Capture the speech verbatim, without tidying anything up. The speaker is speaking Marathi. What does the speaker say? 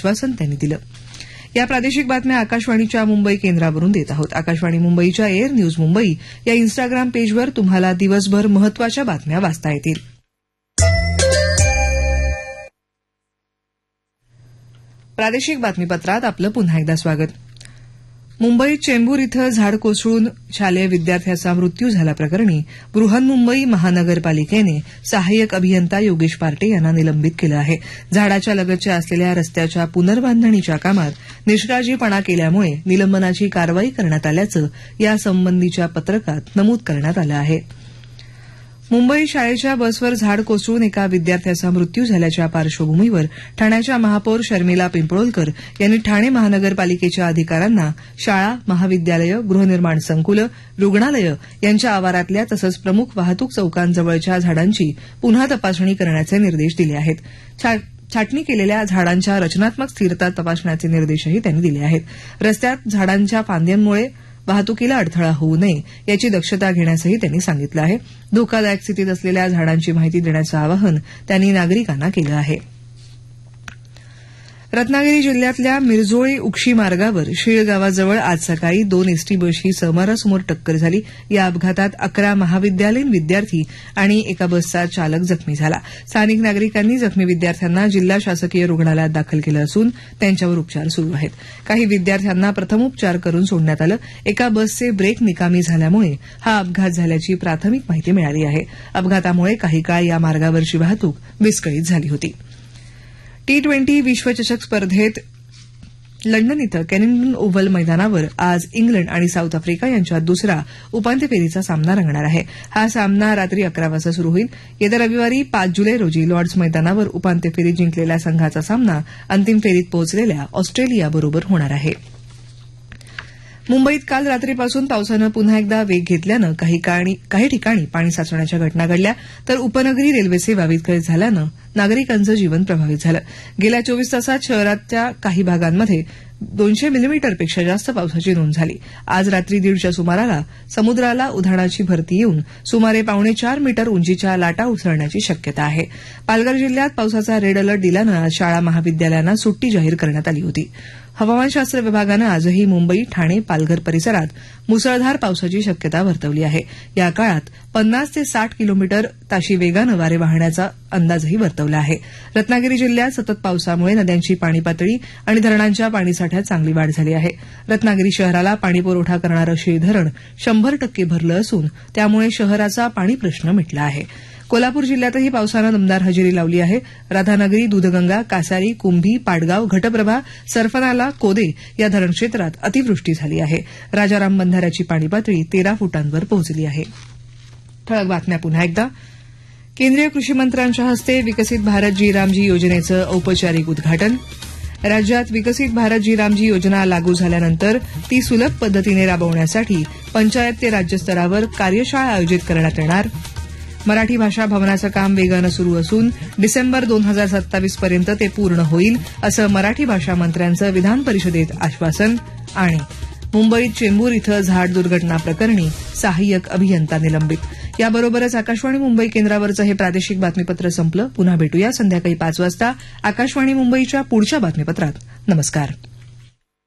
आश्वासन त्यांनी दिलं. या प्रादेशिक बातम्या आकाशवाणीच्या मुंबई केंद्रावरून देत आहोत. आकाशवाणी मुंबईच्या एअर न्यूज मुंबई या इन्स्टाग्राम पेजवर तुम्हाला दिवसभर महत्वाच्या बातम्या वाचता येतील. प्रादेशिक बातमीपत्रात आपलं पुन्हा एकदा स्वागत. मुंबईत चेंबूर इथं झाड कोसळून शालेय विद्यार्थ्याचा मृत्यू झाल्याप्रकरणी बृहन्मुंबई महानगरपालिकेने सहाय्यक अभियंता योगेश पार्टे यांना निलंबित केलं आहे. झाडाच्या लगतच्या असलेल्या रस्त्याच्या पुनर्बांधणीच्या कामात निष्काळजीपणा केल्यामुळे निलंबनाची कारवाई करण्यात आल्याचं यासंबंधीच्या पत्रकात नमूद करण्यात आलं आहे. मुंबईत शाळेच्या बसवर झाड कोसळून एका विद्यार्थ्याचा मृत्यू झाल्याच्या पार्श्वभूमीवर ठाण्याच्या महापौर शर्मिला पिंपळोलकर यांनी ठाणे महानगरपालिकेच्या अधिकाऱ्यांना शाळा, महाविद्यालयं, गृहनिर्माण संकुलं, रुग्णालयं यांच्या आवारातल्या तसंच प्रमुख वाहतूक चौकांजवळच्या झाडांची पुन्हा तपासणी करण्याचे निर्देश दिले आहेत. छाटणी केलेल्या झाडांच्या रचनात्मक स्थिरता तपासण्याचे निर्देशही त्यांनी दिले आहेत. रस्त्यात झाडांच्या फांद्यांमुळे वाहतुकीला अडथळा होऊ नये याची दक्षता घेण्यासही त्यांनी सांगितलं आहे. धोकादायक स्थितीत असलेल्या झाडांची माहिती देण्याचं आवाहन त्यांनी नागरिकांना केलं आहे. रत्नागिरी जिल्ह्यातल्या मिरजोळी उक्षी मार्गावर शीळ गावाजवळ आज सकाळी दोन एसटी बसची समोरासमोर टक्कर झाली. या अपघातात अकरा महाविद्यालयीन विद्यार्थी आणि एका बसचा चालक जखमी झाला. स्थानिक नागरिकांनी जखमी विद्यार्थ्यांना जिल्हा शासकीय रुग्णालयात दाखल केलं असून त्यांच्यावर उपचार सुरू आहेत. काही विद्यार्थ्यांना प्रथमोपचार करून सोडण्यात आलं. एका बसचे ब्रेक निकामी झाल्यामुळे हा अपघात झाल्याची प्राथमिक माहिती मिळाली आहे. अपघातामुळे काही काळ या मार्गावरची वाहतूक विस्कळीत झाली होती. टी ट्वेंटी विश्वचषक स्पर्धेत लंडन इथं केनिंग्टन ओव्हल मैदानावर आज इंग्लंड आणि साऊथ आफ्रिका यांच्यात दुसरा उपांत्य फेरीचा सामना रंगणार आहे. हा सामना रात्री अकरा वाजता सुरू होईल. येत्या रविवारी पाच जुलै रोजी लॉर्ड्स मैदानावर उपांत्य फेरीत जिंकलेल्या संघाचा सामना अंतिम फेरीत पोहोचलेल्या ऑस्ट्रेलियाबरोबर होणार आहे. मुंबईत काल रात्रीपासून पावसानं पुन्हा एकदा वेग घेतल्यानं काही काही ठिकाणी पाणी साचण्याच्या घटना घडल्या तर उपनगरी रेल्वे सेवा विस्कळीत झाल्यानं नागरिकांचं जीवन प्रभावित झालं. गेल्या चोवीस तासात शहराच्या काही भागांमध्ये दोनशे मिलीमीटरपेक्षा जास्त पावसाची नोंद झाली. आज रात्री दीडच्या सुमाराला समुद्राला उधाणाची भरती येऊन सुमारे पावणे चार मीटर उंचीच्या लाटा उसळण्याची शक्यता आहे. पालघर जिल्ह्यात पावसाचा रेड अलर्ट दिल्यानं आज शाळा महाविद्यालयांना सुट्टी जाहीर करण्यात आली होती. हवामानशास्त्र विभागानं आजही मुंबई, ठाणे, पालघर परिसरात मुसळधार पावसाची शक्यता वर्तवली आहे. या काळात पन्नास ते साठ किलोमीटर ताशी वेगानं वारे वाहण्याचा अंदाजही वर्तवला आहे. रत्नागिरी जिल्ह्यात सतत पावसामुळे नद्यांची पाणी पातळी आणि धरणांच्या पाणीसाठ्यात चांगली वाढ झाली आहे. रत्नागिरी शहराला पाणीपुरवठा करणारं शीळ धरण शंभर टक्के भरलं असून त्यामुळे शहराचा पाणी प्रश्न मिटला आहे. कोल्हापूर जिल्ह्यातही पावसानं दमदार हजेरी लावली आहे. राधानगरी, दूधगंगा, कासारी, कुंभी, पाडगाव, घटप्रभा, सरफनाला, कोदे या धरणक्षेत्रात अतिवृष्टी झाली आहे. राजाराम बंधाऱ्याची पाणी पातळी तेरा फुटांवर पोहोचली आहे. ठळक बातम्या पुन्हा एकदा. केंद्रीय कृषी मंत्र्यांच्या हस्ते विकसित भारत जी रामजी योजनेचं औपचारिक उद्घाटन. राज्यात विकसित भारत जी रामजी योजना लागू झाल्यानंतर ती सुलभ पद्धतीने राबवण्यासाठी पंचायत ते राज्यस्तरावर कार्यशाळा आयोजित करण्यात येणार. मराठी भाषा भवनाचं काम वेगानं सुरू असून डिसेंबर दोन हजार सत्तावीस पर्यंत ते पूर्ण होईल असं मराठी भाषा मंत्र्यांचं विधान परिषदेत आश्वासन. आणि मुंबईत चेंबूर इथं झाड दुर्घटना प्रकरणी सहाय्यक अभियंता निलंबित. याबरोबरच आकाशवाणी मुंबई केंद्रावरचं हे प्रादेशिक बातमीपत्र संपलं. पुन्हा भेटूया संध्याकाळी पाच वाजता आकाशवाणी मुंबईच्या पुढच्या बातमीपत्रात. नमस्कार.